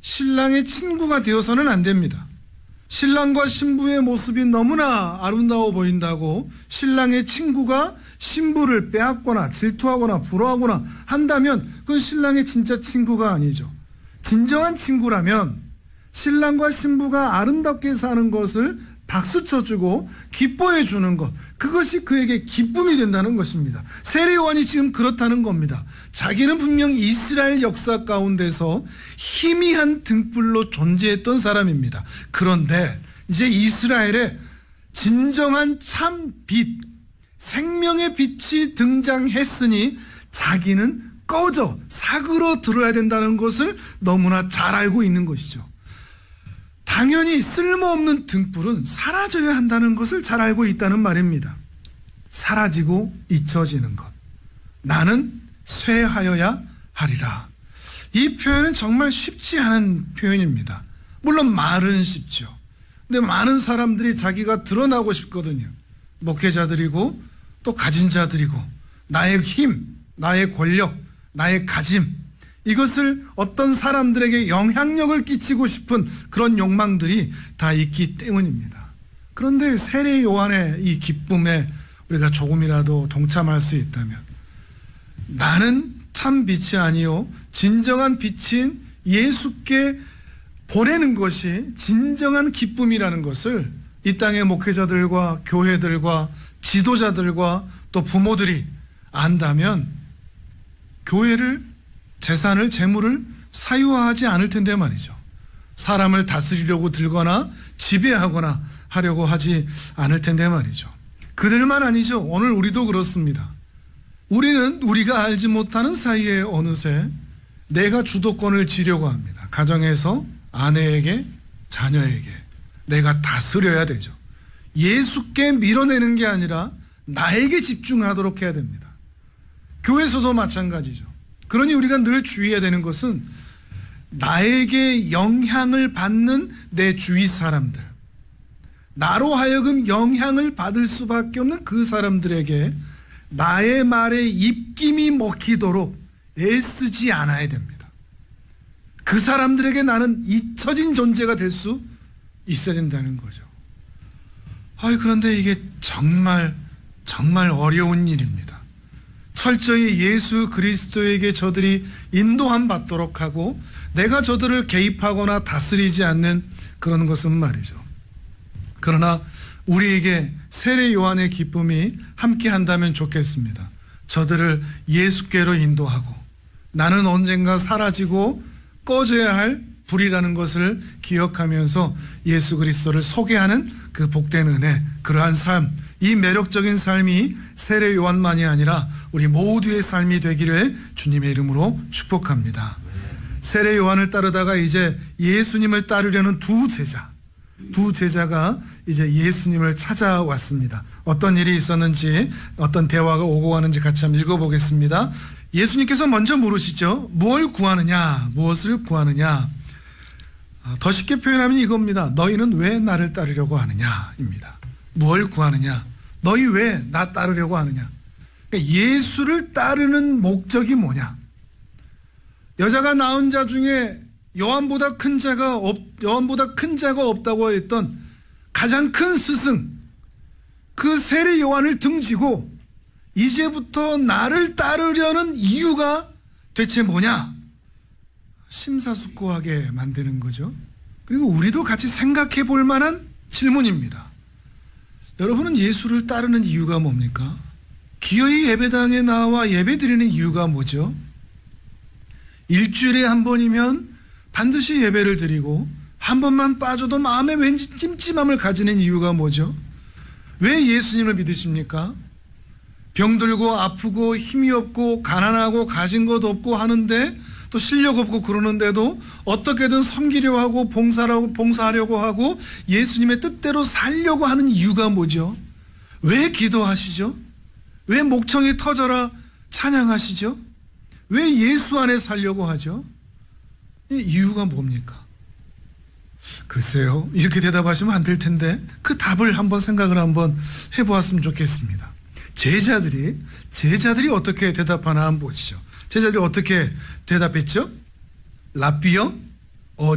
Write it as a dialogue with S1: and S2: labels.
S1: 신랑의 친구가 되어서는 안 됩니다. 신랑과 신부의 모습이 너무나 아름다워 보인다고 신랑의 친구가 신부를 빼앗거나 질투하거나 부러워하거나 한다면 그건 신랑의 진짜 친구가 아니죠. 진정한 친구라면 신랑과 신부가 아름답게 사는 것을 박수 쳐주고 기뻐해 주는 것, 그것이 그에게 기쁨이 된다는 것입니다. 세례 요한이 지금 그렇다는 겁니다. 자기는 분명 이스라엘 역사 가운데서 희미한 등불로 존재했던 사람입니다. 그런데 이제 이스라엘에 진정한 참 빛, 생명의 빛이 등장했으니 자기는 꺼져 사그러 들어야 된다는 것을 너무나 잘 알고 있는 것이죠. 당연히 쓸모없는 등불은 사라져야 한다는 것을 잘 알고 있다는 말입니다. 사라지고 잊혀지는 것. 나는 쇠하여야 하리라. 이 표현은 정말 쉽지 않은 표현입니다. 물론 말은 쉽죠. 근데 많은 사람들이 자기가 드러나고 싶거든요. 목회자들이고 또 가진 자들이고 나의 힘, 나의 권력, 나의 가짐, 이것을 어떤 사람들에게 영향력을 끼치고 싶은 그런 욕망들이 다 있기 때문입니다. 그런데 세례 요한의 이 기쁨에 우리가 조금이라도 동참할 수 있다면, 나는 참 빛이 아니요 진정한 빛인 예수께 보내는 것이 진정한 기쁨이라는 것을 이 땅의 목회자들과 교회들과 지도자들과 또 부모들이 안다면 교회를, 재산을, 재물을 사유화하지 않을 텐데 말이죠. 사람을 다스리려고 들거나 지배하거나 하려고 하지 않을 텐데 말이죠. 그들만 아니죠. 오늘 우리도 그렇습니다. 우리는 우리가 알지 못하는 사이에 어느새 내가 주도권을 쥐려고 합니다. 가정에서 아내에게, 자녀에게 내가 다스려야 되죠. 예수께 밀어내는 게 아니라 나에게 집중하도록 해야 됩니다. 교회에서도 마찬가지죠. 그러니 우리가 늘 주의해야 되는 것은 나에게 영향을 받는 내 주위 사람들, 나로 하여금 영향을 받을 수밖에 없는 그 사람들에게 나의 말에 입김이 먹히도록 애쓰지 않아야 됩니다. 그 사람들에게 나는 잊혀진 존재가 될 수 있어야 된다는 거죠. 그런데 이게 정말 어려운 일입니다. 철저히 예수 그리스도에게 저들이 인도함 받도록 하고 내가 저들을 개입하거나 다스리지 않는 그런 것은 말이죠. 그러나 우리에게 세례 요한의 기쁨이 함께 한다면 좋겠습니다. 저들을 예수께로 인도하고 나는 언젠가 사라지고 꺼져야 할 불이라는 것을 기억하면서 예수 그리스도를 소개하는 그 복된 은혜, 그러한 삶, 이 매력적인 삶이 세례 요한만이 아니라 우리 모두의 삶이 되기를 주님의 이름으로 축복합니다. 세례 요한을 따르다가 이제 예수님을 따르려는 두 제자가 이제 예수님을 찾아왔습니다. 어떤 일이 있었는지, 어떤 대화가 오고 가는지 같이 한번 읽어보겠습니다. 예수님께서 먼저 물으시죠. 무엇을 구하느냐? 무엇을 구하느냐? 더 쉽게 표현하면 이겁니다. 너희는 왜 나를 따르려고 하느냐입니다. 무엇을 구하느냐? 너희 왜 나 따르려고 하느냐? 그러니까 예수를 따르는 목적이 뭐냐? 여자가 낳은 자 중에 요한보다 큰 자가 없다고 했던 가장 큰 스승, 그 세례 요한을 등지고 이제부터 나를 따르려는 이유가 대체 뭐냐? 심사숙고하게 만드는 거죠. 그리고 우리도 같이 생각해 볼 만한 질문입니다. 여러분은 예수를 따르는 이유가 뭡니까? 기어이 예배당에 나와 예배드리는 이유가 뭐죠? 일주일에 한 번이면 반드시 예배를 드리고 한 번만 빠져도 마음에 왠지 찜찜함을 가지는 이유가 뭐죠? 왜 예수님을 믿으십니까? 병들고 아프고 힘이 없고 가난하고 가진 것 없고 하는데 또 실력 없고 그러는데도 어떻게든 섬기려고 하고 봉사하려고 하고 예수님의 뜻대로 살려고 하는 이유가 뭐죠? 왜 기도하시죠? 왜 목청이 터져라 찬양하시죠? 왜 예수 안에 살려고 하죠? 이유가 뭡니까? 글쎄요, 이렇게 대답하시면 안 될 텐데 그 답을 한번 생각을 한번 해보았으면 좋겠습니다. 제자들이 어떻게 대답하나 한번 보시죠. 제자들이 어떻게 대답했죠? 랍비여,